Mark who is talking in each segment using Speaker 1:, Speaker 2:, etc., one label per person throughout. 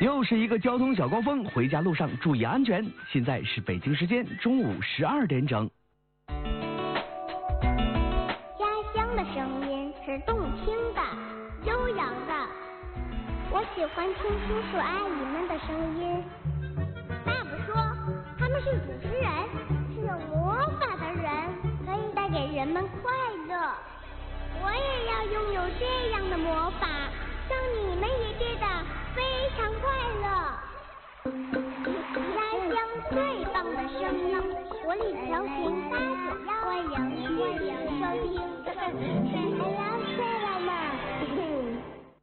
Speaker 1: 又是一个交通小高峰，回家路上注意安全。现在是北京时间中午12点整。
Speaker 2: 家乡的声音是动听的、悠扬的，我喜欢听叔叔阿姨们的声音。爸爸说他们是主持人，是有魔法的人，可以带给人们快乐。我也要拥有这样的魔法，让你们也变得非常快乐。家乡最棒的声音，活力调频891，欢迎继续收听。Hello， 朋友们。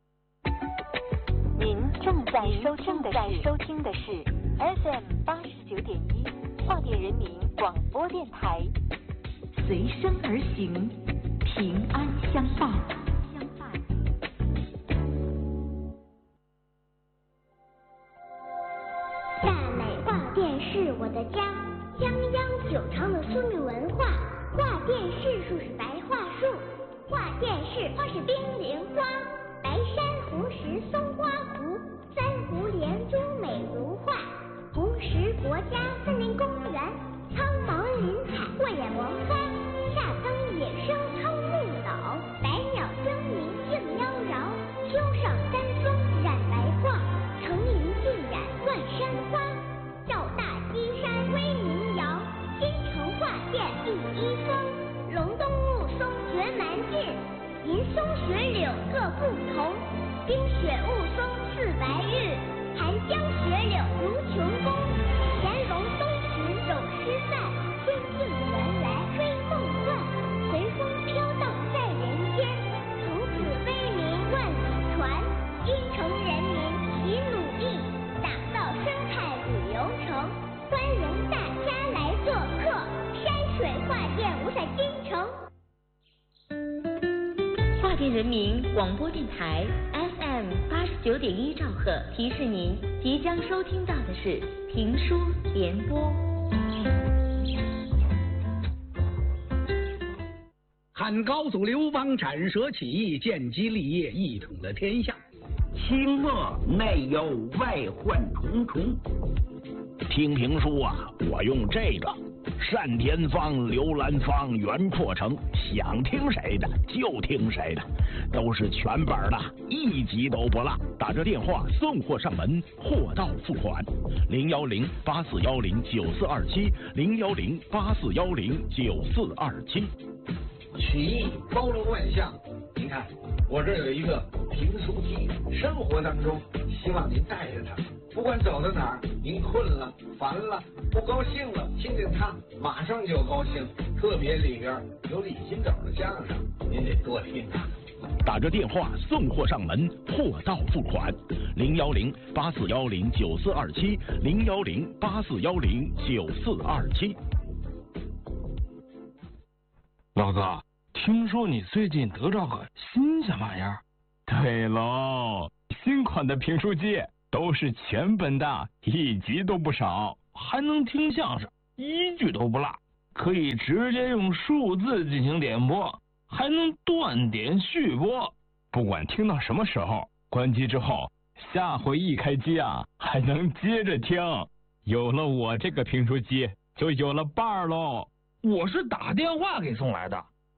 Speaker 3: 您正在收听的是 FM 89.1跨店人民广播电台，随声而行，平安相伴。
Speaker 2: 大美画店是我的家，泱泱久长的苏女文化。画店是树是白桦树，画店是花是冰莲花，白珊瑚石松花湖，三湖连珠美如画，红石国家森林公园，苍茫林海慧眼王花，夏增野生超绿岛，百鸟争鸣竞妖娆，秋上丹枫染白桦，成林尽染万山花，赵大基山威名扬，京城画店第一峰，龙东雾凇绝蛮劲，银松雪柳各不同，冰雪雾凇似白玉，寒江雪柳如琼宫，乾隆东巡走诗赞，仙境原来追梦幻，随风飘荡在人间，从此威名万里传，京城人民齐努力，打造生态旅游城，欢迎大家来做客，山水画店无在京城。
Speaker 3: 跨店人民广播电台 FM 89.1兆赫提示您，即将收听到的是评书联播。
Speaker 4: 汉高祖刘邦斩蛇起义，建基立业，一统了天下。
Speaker 5: 清末内忧外患重重。听评书啊，我用这个单田芳、刘兰芳、袁阔成，想听谁的就听谁的，都是全本的，一集都不落。打这电话送货上门，货到付款。010-8410-9427，010-8410-9427。
Speaker 6: 曲艺包罗万象，您看我这有一个评书机，生活当中希望您带着它，不管走到哪儿，您困了、烦了、不高兴了，听见它马上就高兴。特别里边有李金斗的相声，您得多听它。
Speaker 5: 打着电话送货上门，货到付款。010-8410-9427，010-8410-9427。
Speaker 7: 老哥，听说你最近得着个新鲜玩意儿？
Speaker 8: 对喽，新款的评书机都是全本的，一集都不少，还能听相声，一句都不落，可以直接用数字进行点播，还能断点续播。不管听到什么时候，关机之后，下回一开机啊，还能接着听。有了我这个评书机，就有了伴儿喽。
Speaker 7: 我是打电话给送来的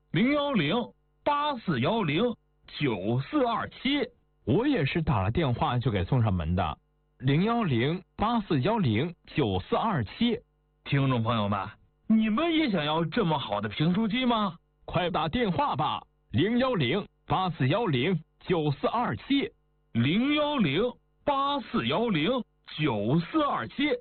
Speaker 7: ，010-8410-9427。
Speaker 8: 我也是打了电话就给送上门的，010-8410-9427。
Speaker 7: 听众朋友们，你们也想要这么好的评书机吗？
Speaker 8: 快打电话吧，010-8410-9427，
Speaker 7: 010-8410-9427，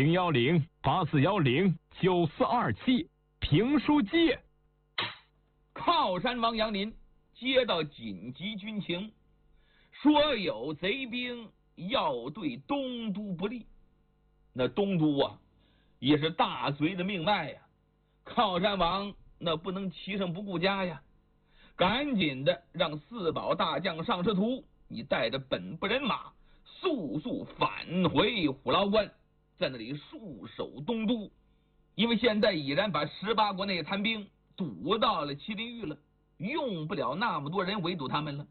Speaker 8: 010-8410-9427。评书机。
Speaker 9: 靠山王杨林接到紧急军情，说有贼兵要对东都不利。那东都啊，也是大隋的命脉呀。靠山王那不能骑上不顾家呀，赶紧的让四宝大将上师徒，你带着本部人马速速返回虎牢关，在那里戍守东都。因为现在已然把18国内残兵堵到了麒麟峪了，用不了那么多人围堵他们了，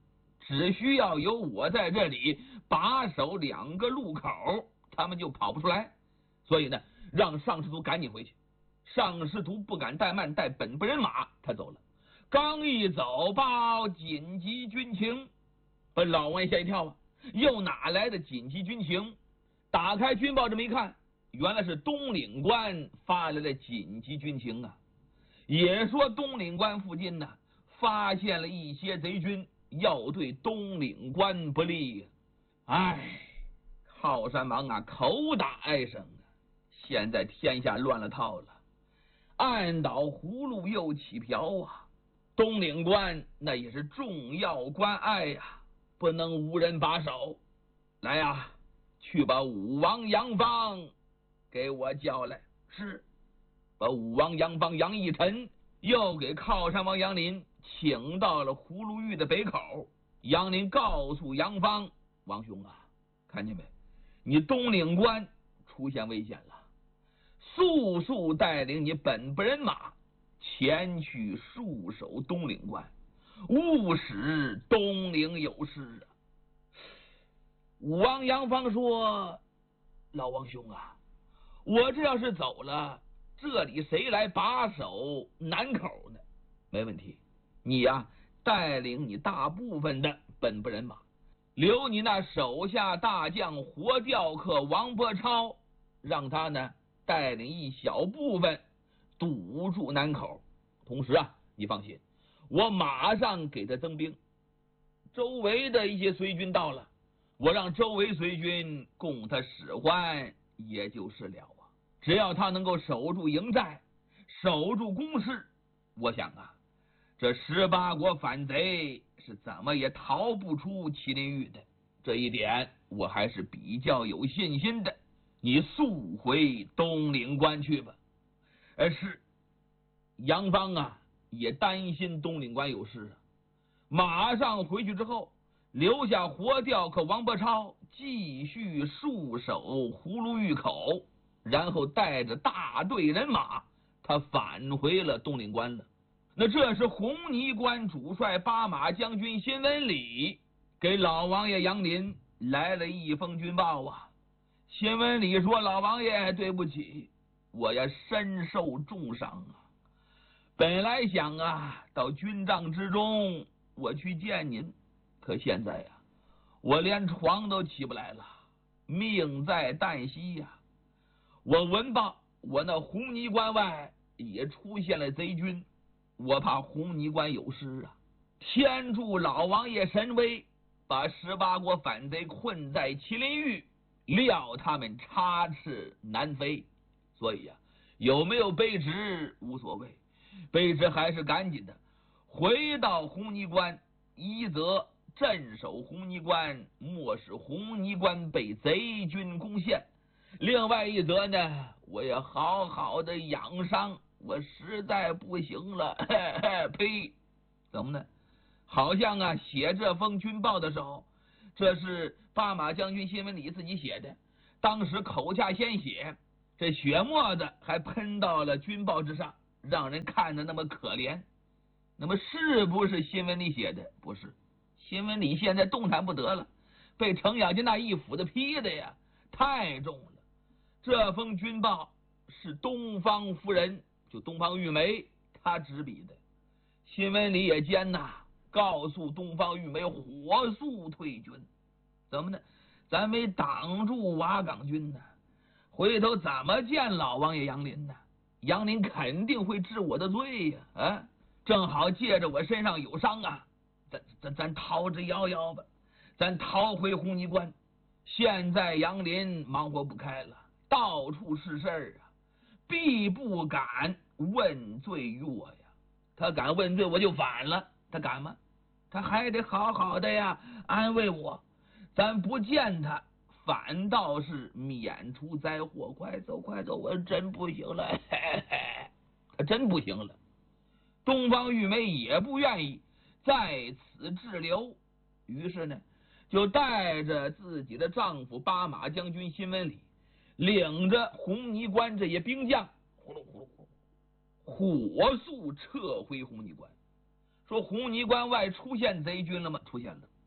Speaker 9: 只需要有我在这里把守2个路口，他们就跑不出来。所以呢，让尚师徒赶紧回去。尚师徒不敢怠慢，带本部人马，他走了。刚一走，报紧急军情，把老王爷吓一跳啊！又哪来的紧急军情？打开军报这么一看，原来是东岭关发来的紧急军情啊！也说东岭关附近呢，发现了一些贼军，要对东岭关不利。唉，靠山王啊，口打哀声啊！现在天下乱了套了，岸岛葫芦又起瓢啊！东岭关那也是重要关隘呀，不能无人把守。来呀，去把武王杨芳给我叫来。是，把武王杨芳杨义臣又给靠山王杨林请到了葫芦峪的北口。杨林告诉杨芳：王兄啊，看见没？你东岭关出现危险了，速速带领你本部人马前去戍守东岭关，勿使东岭有事啊！武王杨芳说：老王兄啊，我这要是走了，这里谁来把守南口呢？没问题，你呀，带领你大部分的本部人马，留你那手下大将活吊客王伯超，让他呢带领一小部分堵住南口。同时啊，你放心，我马上给他增兵。周围的一些随军到了，我让周围随军供他使唤，也就是了啊。只要他能够守住营寨，守住工事，我想啊，这18国反贼是怎么也逃不出麒麟峪的。这一点我还是比较有信心的。你速回东岭关去吧。是。杨芳啊，也担心东岭关有事啊，马上回去之后，留下活吊客王伯超继续戍守葫芦峪口，然后带着大队人马，他返回了东岭关了。那这是红泥关主帅八马将军辛文礼给老王爷杨林来了一封军报啊。辛文礼说：老王爷，对不起，我也身受重伤啊。本来想啊，到军帐之中我去见您，可现在呀，我连床都起不来了，命在旦夕呀。我闻报，我那红泥关外也出现了贼军，我怕红泥关有事啊。天助老王爷神威，把18国反贼困在麒麟峪，料他们插翅难飞。所以呀，有没有卑职无所谓，卑职还是赶紧的回到红泥关，一则镇守红泥关，莫使红泥关被贼军攻陷；另外一则呢，我也好好的养伤，我实在不行了。呸！怎么呢？好像啊，写这封军报的时候，这是八马将军辛文礼自己写的，当时口下鲜血，这血沫子还喷到了军报之上，让人看得那么可怜。那么是不是辛文礼写的？不是，辛文礼现在动弹不得了，被程咬金那一斧子劈的呀，太重了。这封军报是东方夫人，就东方玉梅她执笔的。辛文礼也奸呐，告诉东方玉梅火速退军。怎么呢？咱没挡住瓦岗军呢，回头怎么见老王爷杨林呢？杨林肯定会治我的罪呀！啊，正好借着我身上有伤啊，咱逃之夭夭吧，咱逃回红泥关。现在杨林忙活不开了，到处是事儿啊，必不敢问罪于我呀。他敢问罪，我就反了。他敢吗？他还得好好的呀，安慰我。咱不见他，反倒是免除灾祸。快走快走，我真不行了。嘿嘿，他真不行了。东方玉梅也不愿意在此滞留，于是呢，就带着自己的丈夫八马将军辛文礼，领着红泥关这些兵将，呼噜呼噜火速撤回红泥关。说红泥关外出现贼军了吗？出现了。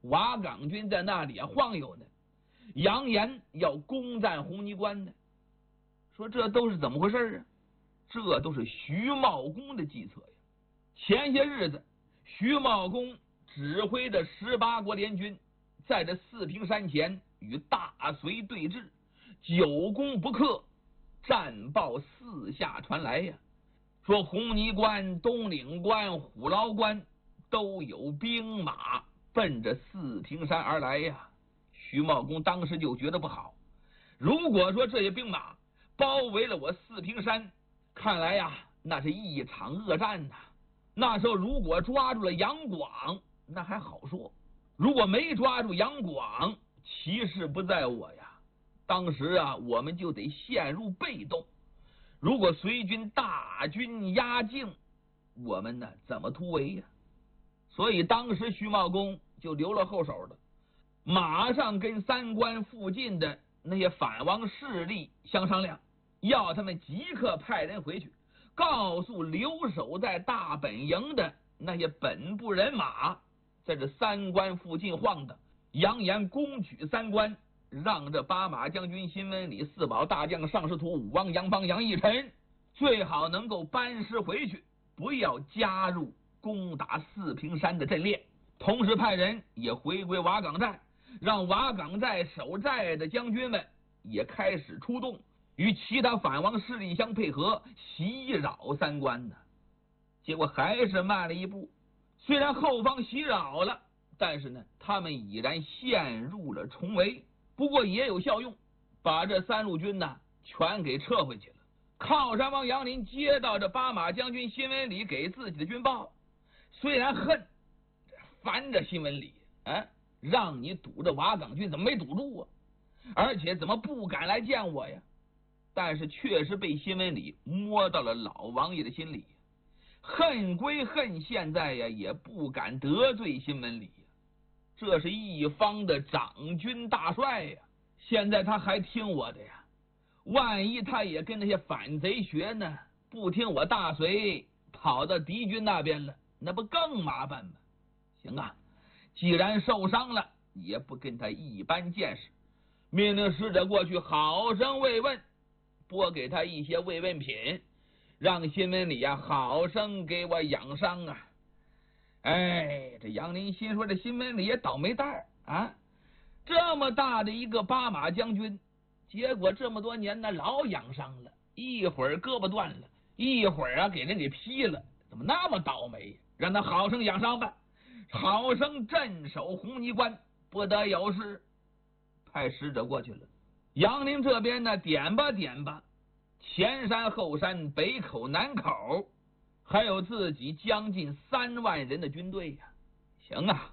Speaker 9: 瓦岗军在那里晃悠呢，扬言要攻占红泥关呢。说这都是怎么回事啊？这都是徐茂公的计策呀。前些日子，徐茂公指挥的18国联军在这四平山前与大隋对峙，久攻不克，战报四下传来呀，说红泥关、东岭关、虎牢关都有兵马奔着四平山而来呀。徐茂公当时就觉得不好，如果说这些兵马包围了我四平山，看来呀，那是一场恶战呐。那时候如果抓住了杨广，那还好说；如果没抓住杨广，其事不在我呀。当时啊，我们就得陷入被动。如果隋军大军压境，我们呢怎么突围呀？所以当时徐茂公就留了后手的，马上跟三关附近的那些反王势力相商量，要他们即刻派人回去，告诉留守在大本营的那些本部人马，在这三关附近晃的，扬言攻取三关，让这八马将军辛文礼、四保大将尚士图、武王杨方、杨义臣最好能够班师回去，不要加入攻打四平山的阵列。同时派人也回归瓦岗寨，让瓦岗寨守寨的将军们也开始出动，与其他反王势力相配合，袭扰三关呢。结果还是慢了一步，虽然后方袭扰了，但是呢，他们已然陷入了重围。不过也有效用，把这三路军呢全给撤回去了。靠山王杨林接到这八马将军辛文礼给自己的军报，虽然恨烦着辛文礼，让你堵着瓦岗军怎么没堵住啊？而且怎么不敢来见我呀？但是确实被辛文礼摸到了老王爷的心里，恨归恨，现在呀也不敢得罪辛文礼。这是一方的长军大帅呀，现在他还听我的呀，万一他也跟那些反贼学呢，不听我大隋，跑到敌军那边了，那不更麻烦吗？行啊，既然受伤了，也不跟他一般见识，命令使者过去好生慰问，拨给他一些慰问品，让辛文礼呀好生给我养伤啊。这杨林心说，这辛文礼也倒霉蛋啊，这么大的一个八马将军，结果这么多年呢老养伤了，一会儿胳膊断了，一会儿给人给劈了，怎么那么倒霉？让他好生养伤吧，好生镇守红泥关，不得有事。派使者过去了。杨林这边呢点吧，前山后山北口南口还有自己将近3万人的军队呀。行啊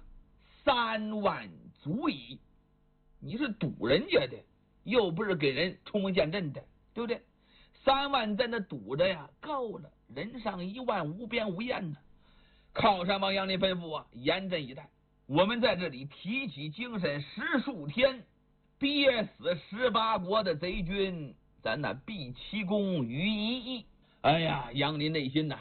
Speaker 9: ，3万足矣。你是堵人家的，又不是给人冲锋陷阵的，对不对？3万在那堵着呀，够了，人上1万，无边无沿呢。靠山王杨林吩咐啊，严阵以待，我们在这里提起精神10数天，憋死18国的贼军，咱那毕其功于一役。哎呀，杨林内心呐